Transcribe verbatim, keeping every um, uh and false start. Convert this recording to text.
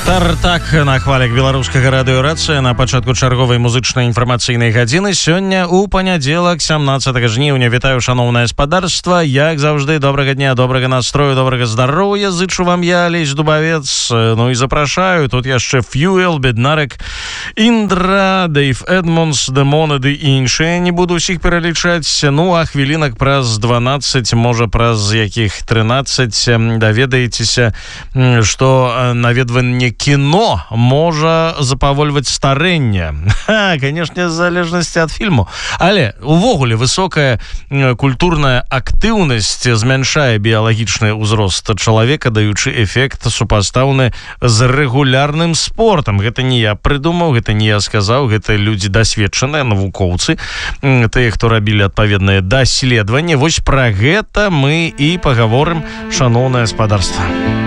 Тартак на хвалях беларускага радыёрацыя на пачатку чарговай музычнай інфармацыйнай гадзіны. Сёння у панядзелак сямнаццатага жніўня. Вітаю, шаноўнае спадарства. Як заўжды, добрага дня, добрага настрою, добрага здароўя зычу вам я, Алесь Дубавец. Ну і запрашаю, тут яшчэ Фьюэл, Беднарек, Індра, Дэйв Эдмонс, Дэмоны ды іншыя. Не буду ўсіх пералічаць. Ну а хвілінак праз дванаццаць, можа праз якіх трынаццаць даведаецеся, што наведванне кіно можа запавольваць старэнне. Ха, конечно, в залежнасці ад фільму. Але увогуле высокая культурная актыўнасць змяншае біялагічны ўзрост чалавека, даючы эфект супастаўны з рэгулярным спортам. Гэта не я прыдумаў, гэта не я сказаў, гэта людзі дасведчаныя, навукоўцы, тыя, хто рабілі адпаведнае даследаванне. Вось пра гэта мы і пагаворым, шаноўнае спадарства.